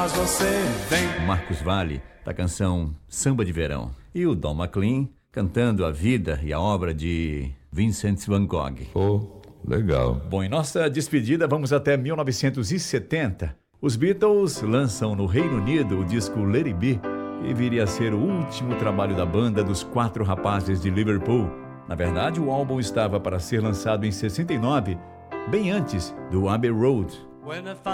mas você vem. Marcos Valle, da canção Samba de Verão. E o Don McLean cantando a vida e a obra de Vincent van Gogh. Oh, legal. Bom, em nossa despedida vamos até 1970. Os Beatles lançam no Reino Unido o disco Let It Be, e viria a ser o último trabalho da banda dos 4 rapazes de Liverpool. Na verdade, o álbum estava para ser lançado em 69, bem antes do Abbey Road.